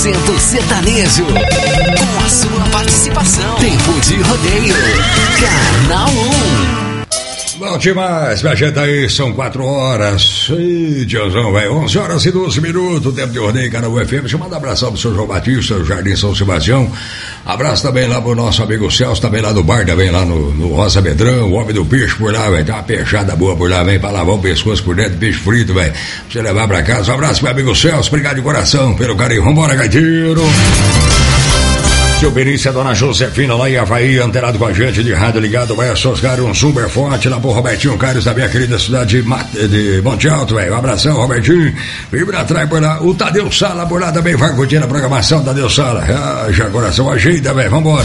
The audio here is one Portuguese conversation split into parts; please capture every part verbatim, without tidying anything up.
Centro Sertanejo, com a sua participação. Tempo de rodeio, Canal um. Bom demais, minha gente, aí são quatro horas. Ih, tiozão, velho, onze horas e doze minutos, tempo de rodeio, Canal F M. Deixa eu mandar um abração pro seu João Batista, do Jardim São Sebastião. Abraço também lá pro nosso amigo Celso, também lá do bar, também lá no, no Rosa Bedrão, o homem do peixe por lá, velho. Tem uma peixada boa por lá, vem pra lavar o pescoço por dentro, peixe frito, velho. Pra você levar pra casa. Um abraço, meu amigo Celso, obrigado de coração pelo carinho. Vambora, gaiteiro. Seu Benício, a dona Josefina lá em Havaí, antenado com a gente de rádio ligado, vai associar um super forte lá pro Robertinho Carlos da minha querida cidade de, de Monte Alto, velho. Um abração, Robertinho. Vibra atrás por lá. O Tadeu Sala por lá também vai curtindo a programação, Tadeu Sala. Ah, já coração ajeita, velho. Vambora.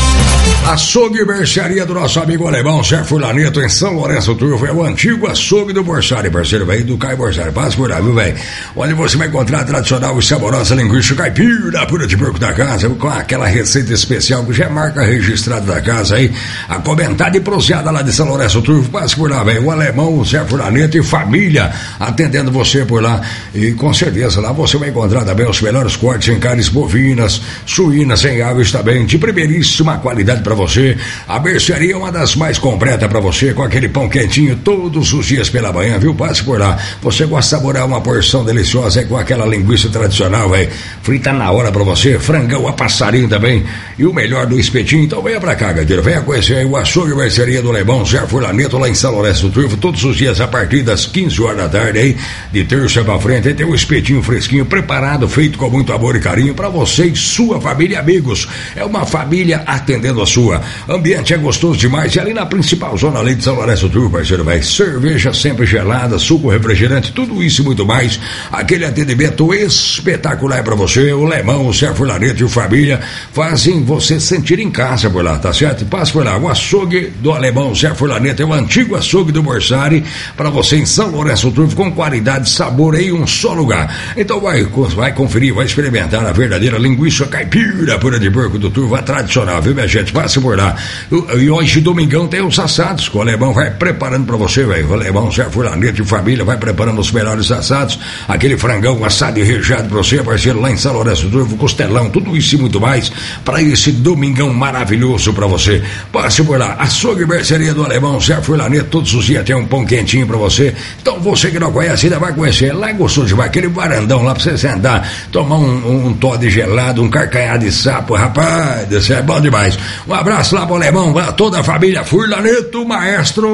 Açougue e mercearia do nosso amigo alemão Sérgio Fulaneto em São Lourenço Turvo, é o antigo açougue do Borsari, parceiro, velho, do Caio Borsari. Passa por lá, viu, velho? Onde você vai encontrar a tradicional e saborosa linguiça caipira, pura de porco da casa, com aquela receita especial que já é marca registrada da casa aí, a comentada e proseada lá de São Lourenço Turvo. Passa por lá, velho, o alemão o Sérgio Fulaneto e família atendendo você por lá. E com certeza lá você vai encontrar também os melhores cortes em carnes bovinas, suínas, em aves também, de primeiríssima qualidade para você. A mercearia é uma das mais completas para você, com aquele pão quentinho todos os dias pela manhã, viu? Passe por lá. Você gosta de saborear uma porção deliciosa aí com aquela linguiça tradicional, velho, frita na hora para você, frangão a passarinho também, e o melhor do espetinho. Então venha pra cá, gaiteiro, venha conhecer aí o açougue e mercearia do Alemão Sérgio Fulaneto lá em São Lourenço do Turvo, todos os dias a partir das quinze horas da tarde aí, de terça pra frente. Aí tem um espetinho fresquinho, preparado, feito com muito amor e carinho para você e sua família e amigos. É uma família atendendo a sua. Ambiente é gostoso demais. E ali na principal zona ali de São Lourenço do Turvo, parceiro, velho, cerveja sempre gelada, suco, refrigerante, tudo isso e muito mais. Aquele atendimento espetacular para você. O Lemão, o Sérgio Fulaneto e o família fazem você sentir em casa por lá, tá certo? Passa por lá. O açougue do Alemão, o Sérgio Fulaneto, é o antigo açougue do Borsari para você em São Lourenço do Turvo, com qualidade, sabor em um só lugar. Então vai, vai conferir, vai experimentar a verdadeira linguiça caipira pura de porco do Turvo, a tradicional, viu, minha gente? Passe por lá. E hoje, domingão, tem os assados que o Alemão vai preparando pra você, velho. O Alemão Sérgio Fulaneto e família vai preparando os melhores assados, aquele frangão assado e recheado pra você, parceiro, lá em São Lourenço do Turvo, costelão, tudo isso e muito mais pra esse domingão maravilhoso pra você. Passe por lá. Açougue e mercearia do Alemão Sérgio Fulaneto, todos os dias tem um pão quentinho pra você. Então você que não conhece ainda vai conhecer. Lá é gostoso demais, aquele varandão lá pra você sentar, tomar um, um Toddy gelado, um carcanhar de sapo, rapaz, isso é bom demais. Um abraço lá pro Alemão, pra toda a família Fulaneto, maestro.